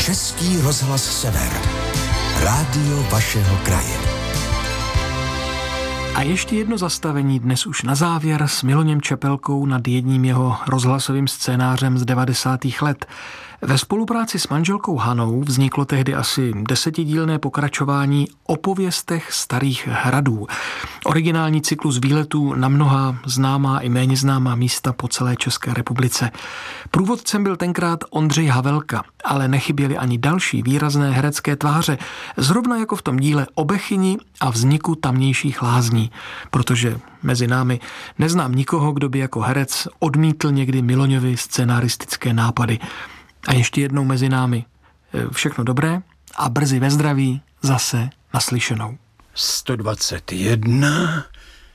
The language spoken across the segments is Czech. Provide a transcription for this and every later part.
Český rozhlas Sever. Rádio vašeho kraje. A ještě jedno zastavení dnes už na závěr s Miloněm Čepelkou nad jedním jeho rozhlasovým scénářem z 90. let. Ve spolupráci s manželkou Hanou vzniklo tehdy asi 10dílné pokračování o pověstech starých hradů. Originální cyklus výletů na mnohá známá i méně známá místa po celé České republice. Průvodcem byl tenkrát Ondřej Havelka, ale nechyběly ani další výrazné herecké tváře, zrovna jako v tom díle o Bechyni a vzniku tamnějších lázní, protože mezi námi neznám nikoho, kdo by jako herec odmítl někdy Miloňovi scenaristické nápady. A ještě jednou mezi námi všechno dobré a brzy ve zdraví zase naslyšenou. 121,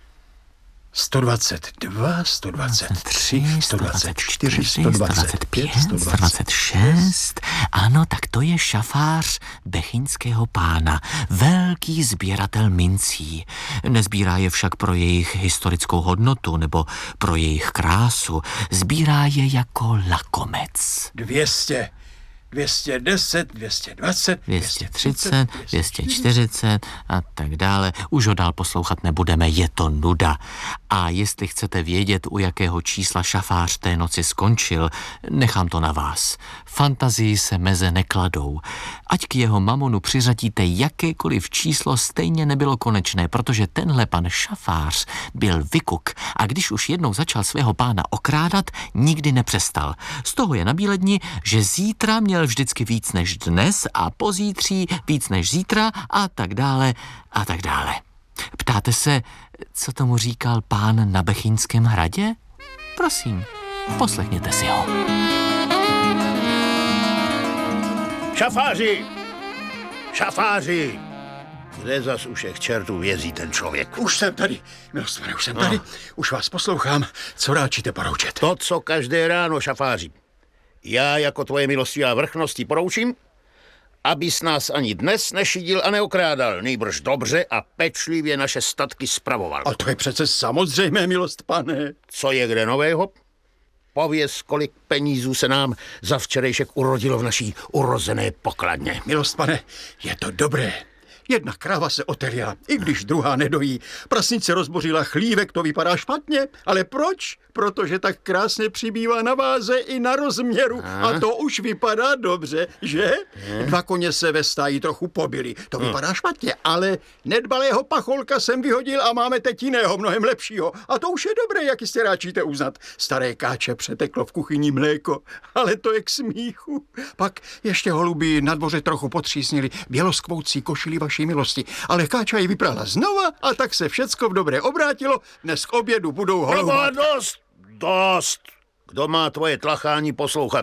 122, 123, 124, 125, 126. Ano, tak to je šafář bechyňského pána, velký sběratel mincí. Nezbírá je však pro jejich historickou hodnotu nebo pro jejich krásu. Sbírá je jako lakomec. 200, 210, 220, 230, 240 a tak dále. Už ho dál poslouchat nebudeme, je to nuda. A jestli chcete vědět, u jakého čísla šafář té noci skončil, nechám to na vás. Fantazii se meze nekladou. Ať k jeho mamonu přiřadíte jakékoliv číslo, stejně nebylo konečné, protože tenhle pan šafář byl vykuk a když už jednou začal svého pána okrádat, nikdy nepřestal. Z toho je nabíledni, že zítra měl vždycky víc než dnes a pozítří víc než zítra a tak dále a tak dále. Ptáte se, co tomu říkal pán na Bechyňském hradě? Prosím, poslechněte si ho. Šafáři! Šafáři! Kde zas u všech čertů vězí ten člověk? Už jsem tady, milostvané, už jsem tady. Už vás poslouchám. Co ráčíte poroučet? To, co každé ráno, šafáři. Já jako tvoje milosti a vrchnosti poroučím, abys nás ani dnes nešidil a neokrádal, nýbrž dobře a pečlivě naše statky spravoval. A to je přece samozřejmé, milost pane. Co je kde nového? Pověz, kolik penízů se nám za včerejšek urodilo v naší urozené pokladně. Milost pane, je to dobré. Jedna kráva se otevřela, i když druhá nedojí. Prasnice rozbořila chlívek, to vypadá špatně, ale proč? Protože tak krásně přibývá na váze i na rozměru. A to už vypadá dobře, že? Dva koně se ve stáji trochu pobili. To vypadá špatně, ale nedbalého pacholka jsem vyhodil a máme teď jiného, mnohem lepšího. A to už je dobré, jak jistě ráčíte uznat. Staré káče přeteklo v kuchyni mléko, ale to je k smíchu. Pak ještě holuby na dvoře trochu potřísnili běloskvoucí košili vaší milosti, ale káča ji vyprala znova a tak se všecko v dobré obrátilo. Dnes k obědu budou holubovat. Dost! Kdo má tvoje tlachání poslouchat?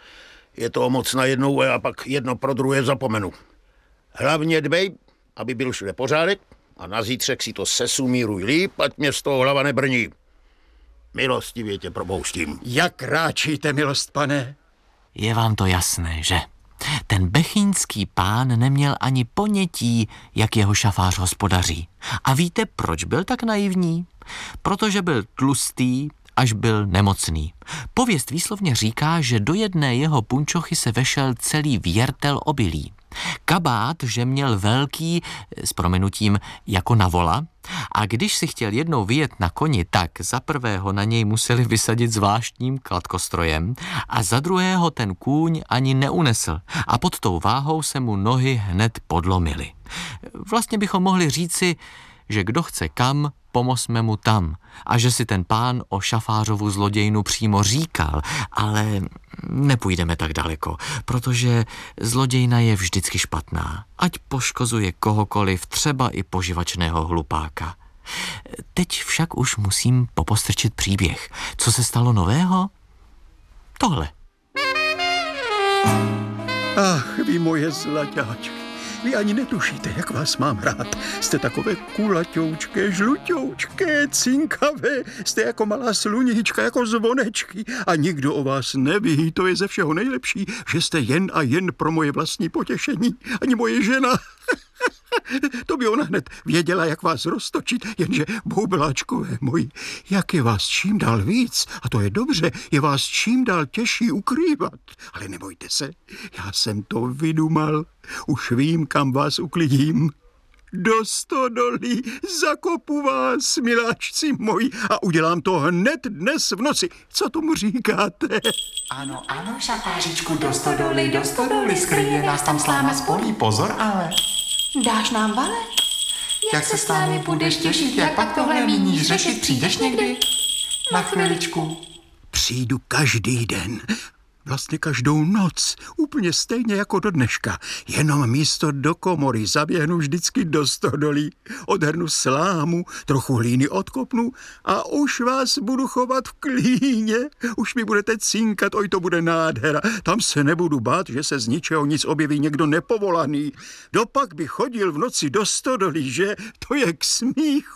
Je to moc na jednou a pak jedno pro druhé zapomenu. Hlavně dbej, aby byl všude pořádek a na zítřek si to sesumíruj líp, ať mě z toho hlava nebrní. Milostivě tě propouštím. Jak ráčíte, milost pane? Je vám to jasné, že? Ten bechyňský pán neměl ani ponětí, jak jeho šafář hospodaří. A víte, proč byl tak naivní? Protože byl tlustý, až byl nemocný. Pověst výslovně říká, že do jedné jeho punčochy se vešel celý věrtel obilí. Kabát, že měl velký, s prominutím, jako na vola, a když si chtěl jednou vyjet na koni, tak za prvého na něj museli vysadit zvláštním kladkostrojem a za druhého ten kůň ani neunesl a pod tou váhou se mu nohy hned podlomily. Vlastně bychom mohli říci, že kdo chce kam, pomozme mu tam a že si ten pán o šafářovu zlodějnu přímo říkal, ale nepůjdeme tak daleko, protože zlodějna je vždycky špatná, ať poškozuje kohokoliv, třeba i poživačného hlupáka. Teď však už musím popostrčit příběh. Co se stalo nového? Tohle. Ach, vy moje zlaťáčky. Vy ani netušíte, jak vás mám rád. Jste takové kulaťoučké, žluťoučké, cinkavé. Jste jako malá sluníčka, jako zvonečky. A nikdo o vás neví, to je ze všeho nejlepší, že jste jen a jen pro moje vlastní potěšení. Ani moje žena. To by ona hned věděla, jak vás roztočit, jenže boubláčkové moji, jak je vás čím dál víc, a to je dobře, je vás čím dál těžší ukrývat. Ale nebojte se, já jsem to vydumal, už vím, kam vás uklidím. Do stodolí zakopu vás, miláčci moji, a udělám to hned dnes v noci. Co tomu říkáte? Ano, šafářičku, do stodoly, skryje nás tam sláma spolí, pozor ale. Dáš nám vale? Jak se s námi budeš těšit, jak pak tohle míníš řešit, přijdeš někdy? Na chviličku. Přijdu každý den. Vlastně každou noc, úplně stejně jako do dneška. Jenom místo do komory zaběhnu vždycky do stodolí, odhrnu slámu, trochu hlíny odkopnu a už vás budu chovat v klíně. Už mi budete cinkat, oj, to bude nádhera. Tam se nebudu bát, že se z ničeho nic objeví někdo nepovolaný. Dopak by chodil v noci do stodolí, že? To je k smíchu.